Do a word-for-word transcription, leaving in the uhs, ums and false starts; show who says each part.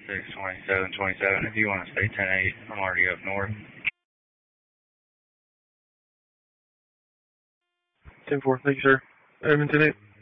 Speaker 1: six twenty-seven twenty-seven. If you want to stay ten eight, I'm already up north.
Speaker 2: ten four, thank you, sir. Edmonton eight.